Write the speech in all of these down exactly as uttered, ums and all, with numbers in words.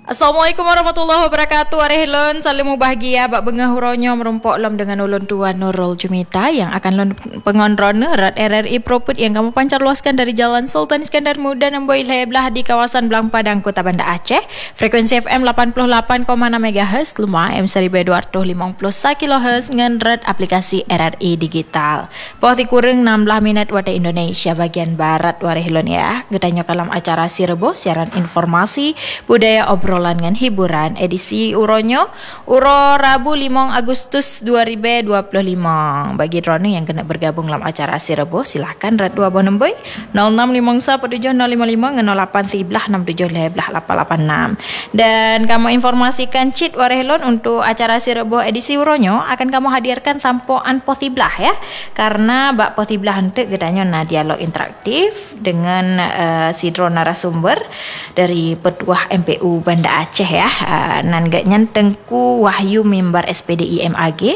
Assalamualaikum warahmatullahi wabarakatuh. Arehilon salamu bahagia bak bengah huronyo merumpok lom dengan ulun tuan Nurul Jumita yang akan lon pengonrona rat R R I Proput yang kamu pancar luaskan dari Jalan Sultan Iskandar Muda Nemboi Lebelah di kawasan Belang Padang Kota Banda Aceh. Frekuensi F M lapan puluh lapan koma enam megahertz, Luma M seribu dua ratus lima puluh satu kilohertz ngan rat aplikasi R R I digital. Pohti kurang enam belas minit waktu Indonesia bagian barat warehilon ya. Getanyo kalam acara Sirebo siaran informasi budaya obrol dengan hiburan edisi uronyo uro Rabu lima Agustus dua ribu dua puluh lima. Bagi drone yang kena bergabung dalam acara Sirebo silahkan rat dua bonemboi nol enam lima satu tujuh nol lima lima nol lapan tiga enam tujuh lebelah lapan lapan enam. Dan kamu informasikan cheat warehlon untuk acara Sirebo edisi uronyo akan kamu hadirkan tampoan potiblah ya. Karena bak potiblah hentik gedanya na dialog interaktif dengan uh, sidro narasumber dari Petuah M P U Banda Aceh ya, uh, nan gaknya Tengku Wahyu member S P D I M A G,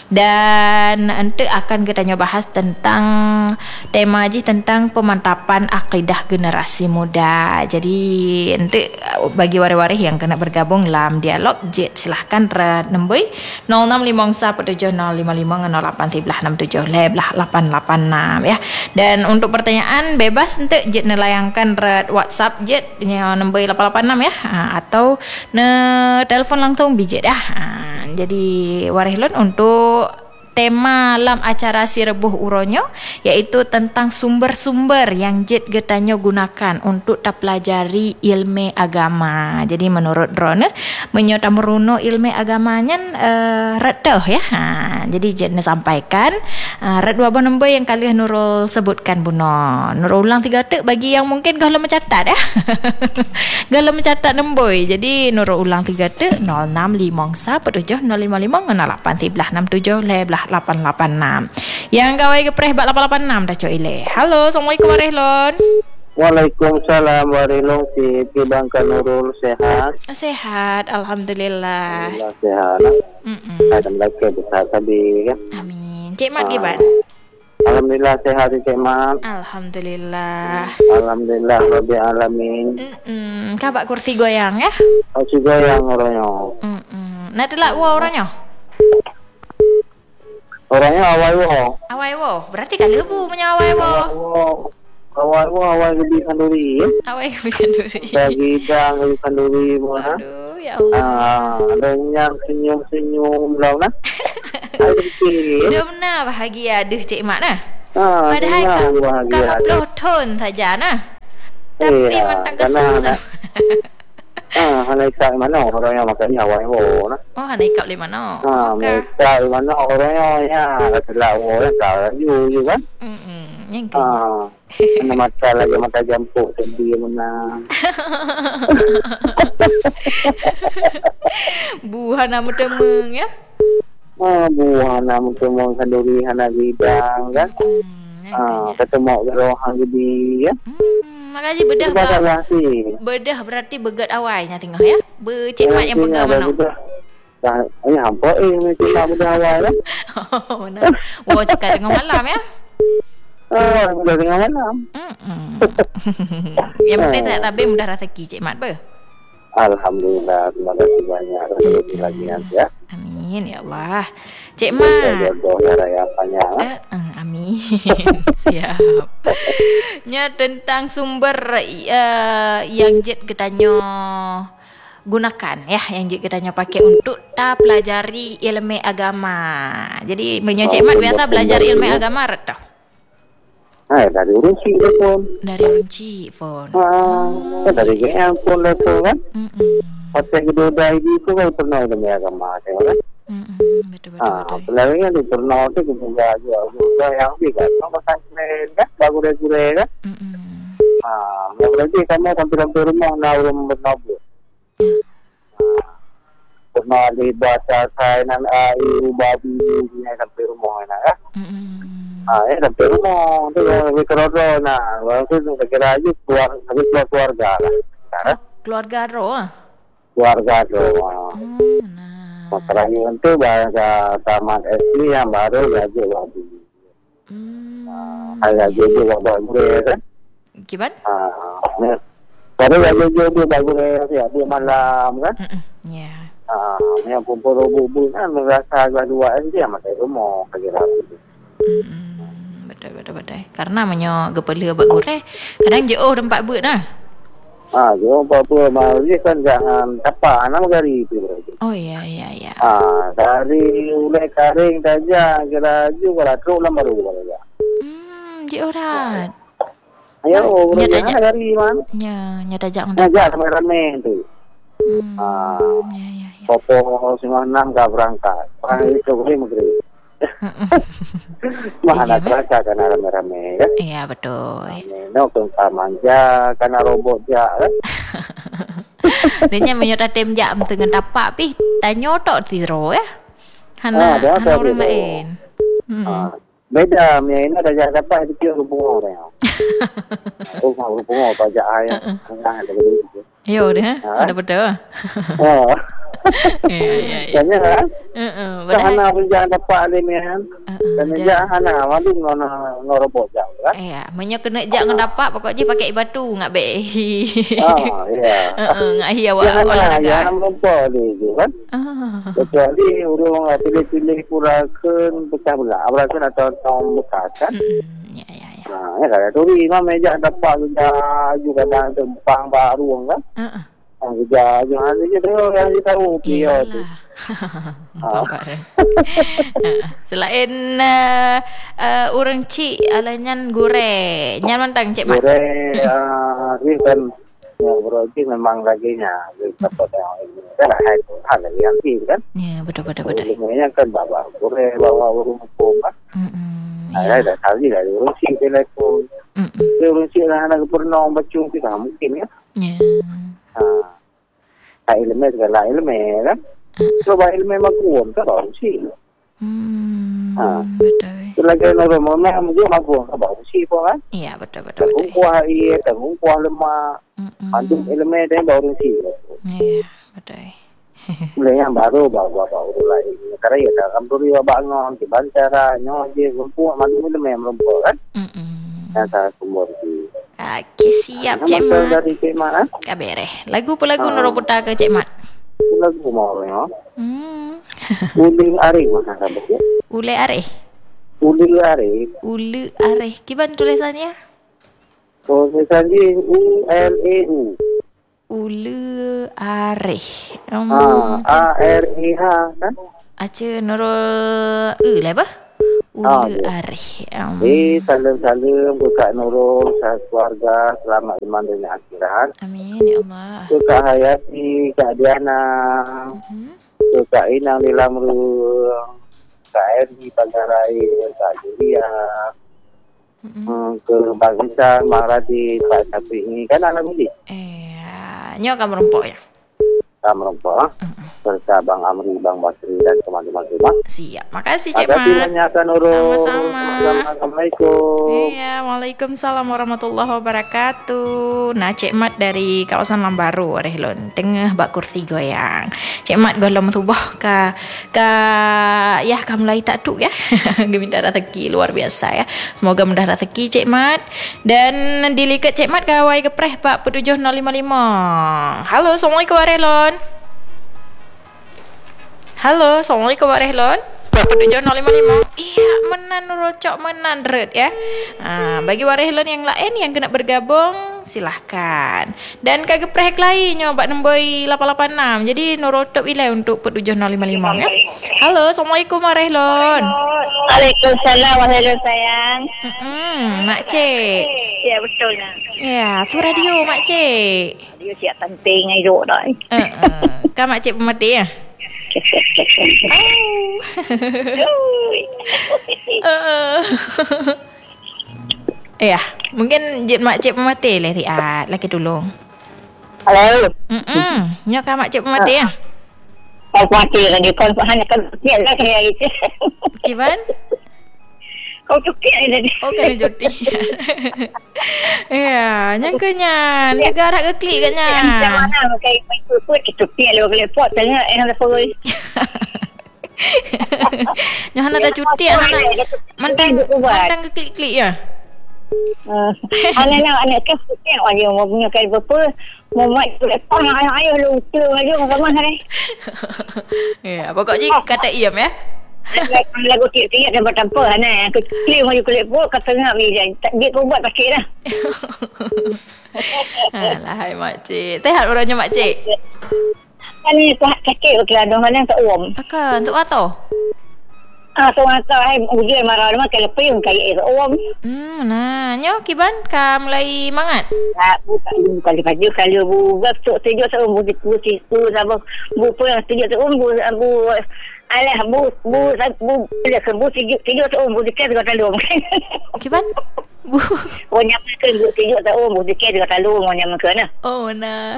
dan ente akan kita bahas tentang tema ji tentang pemantapan akidah generasi muda. Jadi ente bagi wari-wari yang kena bergabung dalam dialog jet silahkan nemboi nol enam lima satu tujuh nol lima lima nol lapan tiga enam tujuh lebelah lapan lapan enam ya. Dan untuk pertanyaan bebas ente jet nelayangkan red WhatsApp jet nemboi lapan lapan enam ya, uh, atau atau ne telefon langsung bijet dah. Ha, jadi warehlon untuk tema dalam acara Sireboh uronyo iaitu tentang sumber-sumber yang jet getanyo gunakan untuk tak pelajari ilmu agama. Jadi menurut drone menyota meruno ilmu agamanya uh, redoh ya. Ha, jadi jet ne sampaikan uh, red dua nombor yang kalian Nurul sebutkan buno. Nurul ulang tiga tek bagi yang mungkin kalau mencatat ya. Kalau mencatat nombor. Jadi Nurul ulang tiga tek nol enam lima satu tujuh nol lima lima nol lapan tiga enam tujuh lebelah lapan lapan enam. Yang kawai gepreh bak lapan lapan enam dah coy ile. Halo, Assalamualaikum Warehlon. Waalaikumsalam Warehlon. Si Bangka Nurul sehat? Sehat, alhamdulillah. Alhamdulillah sehat. Mm-mm. Ada lagi besar tadi kan. Amin. Cik Mat gimana? Alhamdulillah sehat Cik Mat. Alhamdulillah. Alhamdulillah rabbil alamin. Mm. Kabak kursi goyang ya? Kursi goyang orangnya. Mm. Nak telak wa orangnya? Orangnya awal wo. Awal wo. Berarti kan lebu punya awal wo. Awal wo awal lebih kanduri. Awal lebih kanduri. Bagi dang lebih kanduri mana? Aduh ya Allah. Ah, dengan senyum-senyum lau nah. Ada pikir. Udah benar bahagia deh Cik Mat nah. Ah, padahal kakak peloton saja nah. Tapi iya, mentang kesem-sem. Ah, hanaikat mana orangnya makanya awal wo nah. Oh, hanaikat di mana? Ah, hanaikat mana orangnya ya setelah wo ya kalau you you kan. Hmm, yang ah, mana mata lagi mata jampuk sedih mana. Buah nama temeng ya. Ah, buah nama temeng kanduri hana bidang kan. Hmm, ah, ketemu rohan jadi ya. Hmm, makasih bedah ba. Bedah berarti begat awalnya tengah ya. Becik Mat yang pegang mana? Dah, ini hampa eh mesti nak bedah awal lah. Oh, mana? Oh, cakap tengah malam ya. Ah, bedah tengah malam. Hmm. Yang penting tak tabih mudah rezeki Cik Mat ber. Alhamdulillah, terima kasih banyak rezeki lagi ya. Amin ya Allah. Cik Mat. Doa raya panjang. Eh, uh, amin. Siap. Nya tentang sumber uh, yang jet getanyo gunakan ya, yang jet getanyo pakai untuk ta pelajari ilmu agama. Jadi menyo Cik Mat biasa belajar ilmu agama ret tau. Ah, dari Runci pun. Dari Runci pun. Ah, oh. Dari G M pun itu kan. Mm-mm. Hotel kedua dah itu kan pernah ilmu agama kan. Mm-mm. Betul betul Ah, betul. pelarian di pernah itu juga juga yang lebih kan. Nama pesantren kan, bagus-bagus kan. Mm-mm. Ah, berarti kamu hampir-hampir rumah nak rumah bernabu. Ya. Ah, pernah di baca sainan air babi ni sampai rumah nak kan. Mm-mm. Ah, ya sampai rumah tu lebih kerodo nah. Waktu tu kira aja keluar habis keluar keluarga lah. Kan? Keluarga roh ah. Keluarga tu. Ah. Oh, nah. Masalahnya itu bahasa tamat S D yang baru gaji babi. Hmm. Ah, gaji juga babi kan. Gimana? Ah, Kalau yang jujur dia bagus dia dia malam kan. Mm-mm. Ya. Ah, yang perempuan robot kan merasa agak dua dia macam rumah kira. Mm-mm. Betul betul betul. Karena menyo gepela bak goreng. Kadang jauh tempat buat dah. Ah, jo apa-apa mari kan jangan tapak enam hari itu. Oh iya iya iya. Ah, dari ulai karing saja kira juga terus lama baru saja. Hmm, jauh dah. Ayo, Ah, udah nyata jangan dari mana? Ya, nyata jak Ngajak ramai-ramai tu. Hmm. Ah, Ya ya ya. Popo sembilan enam dah berangkat. Orang itu boleh maghrib. Mana terasa kan ramai-ramai ya? Iya betul. No tentang manja karena robot je kan. Dia menyota tem jam dengan tapak pi tanya tok tiro ya. Ah, Hana dia hana apa orang tu? lain. Hmm. Ah, beda punya ini dah jangan dapat itu kira bunga orang. Oh, mau bunga pajak ayah. Nah, ada begitu. Yo dah, Ha? ada betul. Oh. Ya ya ya. Kanya kan? Heeh, Jangan pun jangan dapat ni kan. Dan Heeh. jangan ana madu ngono robot jauh kan. Iya, menyo kena jak ngedapak pokoknya pakai batu ngak be. Ah, ya. Heeh, ngak hi awak Jangan olahraga. jangan melompat ni kan. Ah. Kecuali orang pilih-pilih kurakan pecah belah. Abarakan atau tahun bekas kan. Mm-mm. Ya ya ya. Nah, ya kalau tu ni memang meja dapat juga juga dah tempang baru kan. Heeh. Ah, juga jangan dia tu yang dia tahu dia tu. Ah. Selain uh, uh, urang cik alanyan gore, nyan mantang cik mat. Boleh ah ni kan ya berarti memang laginya dapat yang ini. Kan ada hal lagi yang ini kan. Ya, betul betul betul. Sebenarnya kan bawa boleh bawa urung pun kan. Mm-mm. Ada Ya. dah kali dah urung si telefon. Mm-mm. Dia urung si lah nak pernah baca kita mungkin ya. Ya. Ah. Tak ilmu segala ilmu kan. Coba ilmu makuan kan baru si. Hmm. Ah. Betul. Selagi normal memang dia makuan kan baru si pun kan. Iya, betul betul betul. Kuah air, kuah lemak. Mm-mm. Andung ilmu dia baru si. Iya, betul. Mulai yang baru bawa bawa lagi. Karena ya dalam duri bangun di bancara nyoje rumput mandu itu memang rumput kan. Mm-mm. Yang saya sumber di. Okey, siap Cik Nama Mat. dari Cik Mat kan? Kabere. Lagu apa lagu Ah. noro putar ke Cik Mat? Lagu mau ya. Hmm. Uling arif mana sahabat ya? Ule areh. Uling arif. Ule areh. Gimana tulisannya? Oh, misalnya U L E U. Ule areh. Um, Ah, A R E H kan? Aca noro e lah apa? Ah, Ule ya. areh. Um, Eh, salam-salam buka Nurul, sah keluarga, selamat iman dunia akhirat. amin ya Allah. Ke Kak Hayati, Kak Diana, Hmm. ke Kak Inang di Lamrung, Kak Eri Pagarai, Kak Julia, Mm-mm. hmm, ke Bang Isan, Mak Radhi, Pak Syafiq ini kan anak mudik. Eh, nyo kamu rempok ya? Kak Merempah, serta Bang Amri, Bang Basri dan teman-teman semua. Siap. Makasih Cik Ada Mat. banyak kan Nurul. Sama-sama. Assalamualaikum. Iya, Waalaikumsalam warahmatullahi wabarakatuh. Nah, Cik Mat dari kawasan Lambaru, Rehlon, tengah bak kursi goyang. Cik Mat golong tubah ka ka ya ka mulai tak tu ya. Geminta rezeki luar biasa ya. Semoga mudah rezeki Cik Mat dan dilikat Cik Mat kawai gepreh Pak tujuh nol lima lima. Halo, Assalamualaikum Rehlon. Halo, Assalamualaikum Pak Rehlon. tujuh nol lima lima. Iya, menan rocok menan red ya. Ah, bagi warehlon yang lain yang kena bergabung, silahkan. Dan kagak prehek lain nyoba nemboi lapan lapan enam. Jadi nurotop ilai untuk tujuh nol lima lima ya. Halo, Assalamualaikum warehlon. Waalaikumsalam warahmatullahi sayang. Hmm, Mak Cik. Ya betul lah. Ya, tu radio Mak Cik. Dia siap penting hidup dah. Eh, uh, kan Mak Cik pemati ya? Oh. Uh. Ya, mungkin jet mak cik pemati lah tiat lagi tolong. Halo. Hmm, nyok kan mak cik pemati ya? Kau mati kan dia kau hanya kan dia lah saya itu. Kiban? Kau cuki ada ni. Oh, kena joti. Ya, nyangkanya negara ke klik kan nya. Macam mana pakai ikut kita cuki le boleh pot tanya eh ada follow. Nyah ada cuti anak. Mantang mantang ke klik-klik ya. Uh, anak-anak anak ke pusing aja mau punya kali berapa mau mak lepas ayah ayah lucu aja sama hari. Ya, pokoknya kata iam ya. Lagu tiap-tiap dan bertanpa anak kecil maju kulit pun kata nak dia dia pun buat pakai dah. Alah, hai makcik. Tehat orangnya makcik. Kan ni sakit okey ada mana tak uam. Akan untuk apa? Ah, so mata ai ujian marah mak kalau payung kayak itu uam. Hmm, nah, nyo kiban ka mulai mangat. Tak bukan kali pagi kalau bu besok tujuh tahun bu bu situ sama bu pun tujuh tahun bu bu alah bu bu bu dia kan bu tujuh tujuh tahun bu dekat dengan talung. Kiban? Bu. Oh nyamakan bu tujuh tahun bu dekat dengan talung oh nyamakan nah. Oh, nah.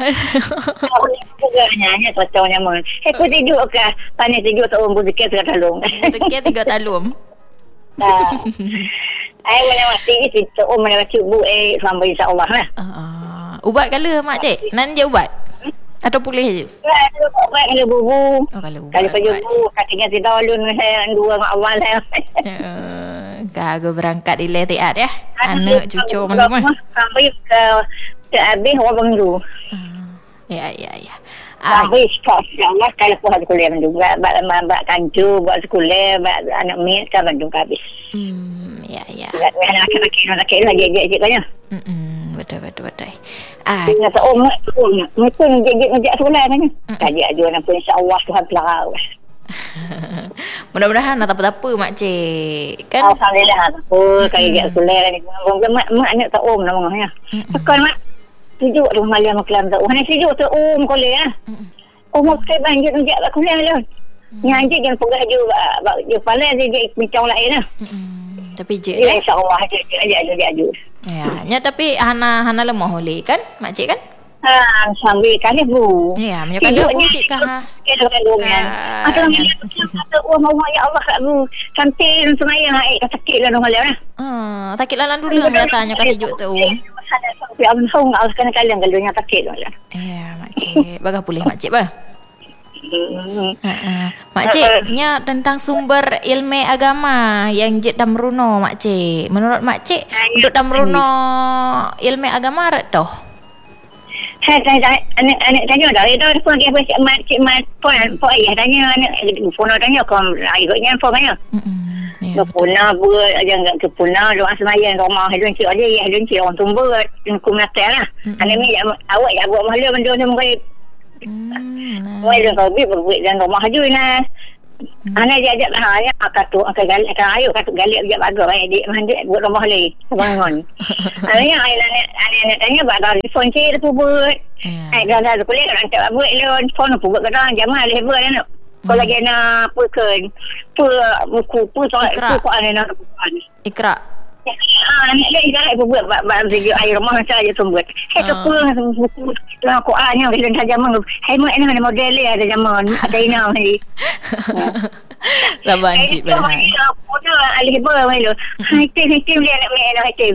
Juga nyanyi kau nyaman. Eh kau tujuh ke? Panik tujuh tahun bu dekat dengan talung. Dekat tiga talum. Nah. Ai boleh mati itu oh mana cubu eh sampai insya-Allah lah. Uh, ubat kala makcik? Nan je ubat? Atau pulih je? Kalau ubat kalau bubu. Oh, kalau ubat. Kalau pergi bubu katanya tidak ulun dua mak awal lah. Uh, Kago berangkat di letiat ya. Anak cucu mana mah. Sampai ke ke habis orang dulu. Uh, ya ya ya. Ah, Sampai insya-Allah kalau pun ada kuliah juga, bak bak kancu, buat sekolah, bak anak mit kan bandung habis. hmm, ya ya. Anak anak laki lagi je kan. Hmm, betul betul betul. Ah, Kata oh mak oh mak pun jadi ngejak sekolah kan. Kaji aja nak pun insya-Allah Tuhan pelahau. Mudah-mudahan tak apa-apa makcik. Kan? Alhamdulillah. Oh, kaji ngejak sekolah ni. Mak mak anak tak om namanya. Sekarang mak tujuh tu malam kelam tu. Hanya tujuh tu om kuliah. Oh mak saya banjir ngejak tak kuliah lah. Nyanyi jangan pegah juga. Dia pandai dia bincang lain lah. Tapi je ya, insya-Allah aja aja aja aja. Ya, nya tapi hana hana lemah oleh kan makcik kan? Ha, sambil kali bu. Ya, menyo kali bu cik kah? Kita kandungnya. Atau kata oh mau ya Allah kat bu. Sampai semayang ai kata sakit lah normal lah. Ah, sakit lalan dulu katanya kata juk tu. Sampai langsung alas kena kalian galunya sakit lah. Ya, makcik. Bagah pulih makcik bah. Uh-uh. Makcik, nya tentang sumber ilmu agama yang Jit Damruno makcik. Menurut makcik, untuk Damruno ilmu agama rat toh? Saya saya anak anak tanya dah itu pun dia baca mat cik mat pun pun ayah tanya anak pun tanya kau ikutnya pun kan. Hmm. Ya. Puna buat jangan ke puna doa sembahyang rumah hidung cik ada ya hidung cik orang tumbuh kum natal lah. Anak ni awak ya buat mahal benda semua. Hmm. Wei dah kau bi berbuat dan rumah haju nah. Anak dia ajak lah ya kata akan galak kan ayo kata galak dia bagus ai dia mandi buat rumah lagi bangun. Anaknya ai anak anak tanya bak dari phone cik tu buat. Ai dah dah kuliah orang tak buat lon phone tu buat kadang jamaah leh buat anak. Kau lagi nak pekan pe buku pe soal tu kau anak nak bukan. Ikra. Ah, ni dia ibarat buat buat video air rumah saja tu buat. Hei tu pun buku lah Quran yang dalam zaman. Hei mak ni ada model dia ada zaman ada ina ni. Sabar cik pada. Bodoh alih ber mai lo. Hai tim tim dia nak main nak tim.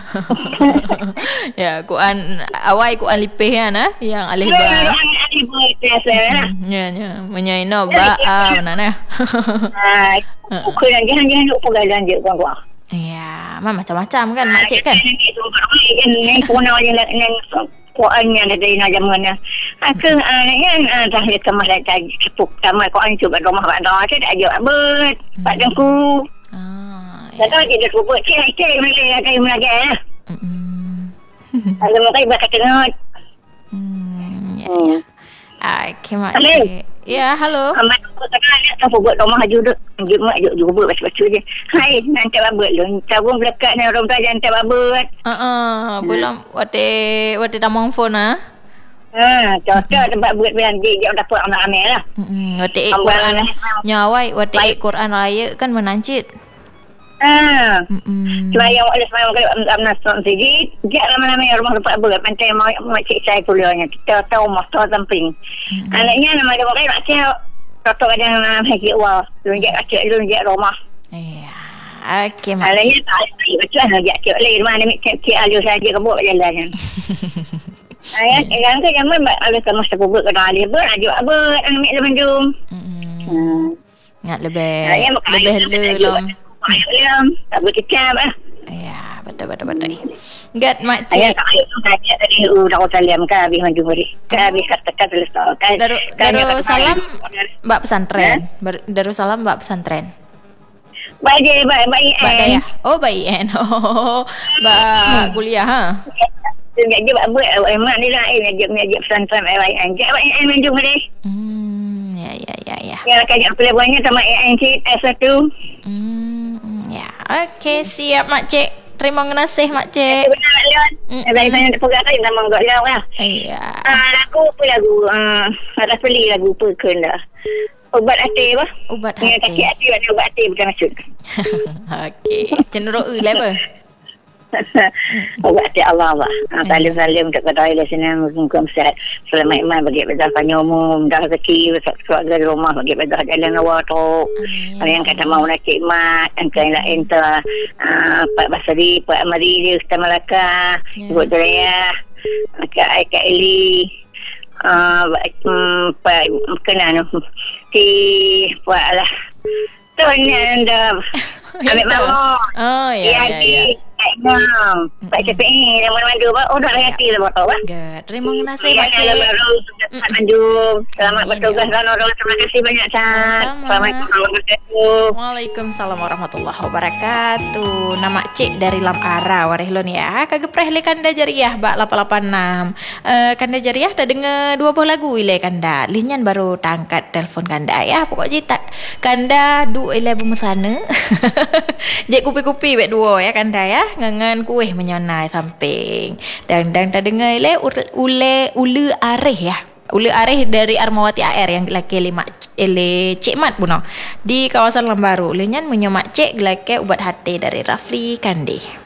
Ya, Quran awal Quran lipih kan ah yang alih ber. Alih ber biasa lah. Ya ya, menyaino ba ah mana nah. Ah, kau jangan jangan lupa galan je gua. Ya, macam-macam kan makcik kan. Ini pun orang yang yang Quran yang ada di zaman ni. Aku anaknya dah dia kemas dah cukup sama Quran cuba rumah kat dah tu dak ajak bet. Pak dengku. Ah. Dah dia dah buat cek cek mesti ada yang lagi. Hmm. Kalau mau kai baca tengok. Hmm. Ya. Okey makcik. Ya, halo. Amat aku tak nak buat rumah haju duk. Dia mak juga buat baca-baca je. Hai, nanti babet lu. Tabung belekat ni orang tajan tak babet. Ha ah, belum wate wate tamang phone ah. Ha, cocok tempat buat biar dia dapat anak amel lah. Hmm, wate Quran nyawai wate Quran raya kan menancit. Ah. Hmm. Semayang oleh semayang kalau amnas sendiri, dia lama-lama rumah tempat berat pantai mau macik saya kuliahnya. Kita tahu masa samping. Anaknya nama dia orang nak cakap Toto kadang lagi wah, lunjak acik lunjak rumah. Iya. Okey mak. Anaknya tak ada betul lunjak acik lain mana mik cik alu saja ke buat jalan. Ayah yang ke zaman ada ke masa buat kena alih ber ajuk ber anak mik Bandung. Hmm. Ngat lebih lebih lelom. Ayam, tak boleh kecap ah. Ya, betul betul betul. Gat mak cik. Ayah tak ayah tanya tadi udah kau salam kan habis maju beri. Kan habis kata-kata tulis tahu kan. Daru Darussalam Mbak pesantren. Darussalam Mbak pesantren. Baik je, baik baik. Mbak Dayah. Oh, baik en. Oh, Mbak kuliah ha. Dia je buat emak ni lah eh dia dia pesantren baik baik. Dia baik en maju beri. Hmm, ya ya ya ya. Ya kajak pelabuhannya sama A N C S satu. Hmm, ya. Okey, siap mak cik. Terima kasih mak cik. Benar Leon. Dari sana tak pegang saya nama enggak Leon lah. Iya. Ah, lagu apa lagu? Ah, ada beli lagu Perken dah. Ubat hati apa? Ubat Yang hati. kaki hati ada ubat hati bukan maksud. Okey. Cenderung e lah apa? Ubat hati Allah Allah. Ah, salim-salim dekat kedai di sini muka sihat. Selamat iman bagi bedah panjang umur, dah rezeki keluarga di rumah bagi bedah jalan awak tu. Ada yang kata mau nak cik mat, angkai lah enta. Ah, Pak Basri, Pak Amari dia Ustaz Melaka, Ibu Doraya, Kak Ai, Kak Eli. Ah, Pak kena tu. Ti Pak lah. Tu ni anda. Ambil mama. Oh, ya ya ya. Enam. Pak C P I yang mana-mana apa? Oh, dah hati lah betul apa? Good. Terima kasih mak Ya, cik. baru sudah maju. Selamat bertugas dan orang terima kasih banyak Cak. Assalamualaikum warahmatullahi wabarakatuh. Waalaikumsalam warahmatullahi wabarakatuh. Nama cik dari Lam Ara Warehlon ya. Kagepreh le kanda jariah bak lapan lapan enam. Uh, kanda jariah tak dengar dua buah lagu ile kanda. Linyan baru tangkat telefon kanda ya. Pokoknya tak kanda du ile bermesana. Jek kupi-kupi bet dua ya kanda ya. Ngangan kuih menyonai samping. Dan dan tak dengar ile ule ule areh ya. Ule areh dari Armawati A R yang laki lima ele Cik Mat puno di kawasan Lambaru. Lenyan menyomak cek gelake ubat hati dari Rafli Kandi.